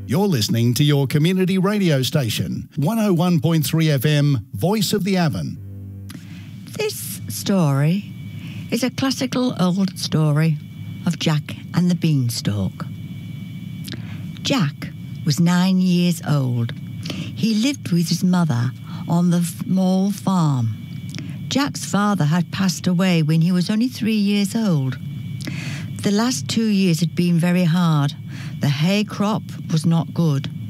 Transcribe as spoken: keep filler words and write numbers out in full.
You're listening to your community radio station, one oh one point three F M, Voice of the Avon. This story is a classical old story of Jack and the Beanstalk. Jack was nine years old. He lived with his mother on the small farm. Jack's father had passed away when he was only three years old. The last two years had been very hard. The hay crop was not good.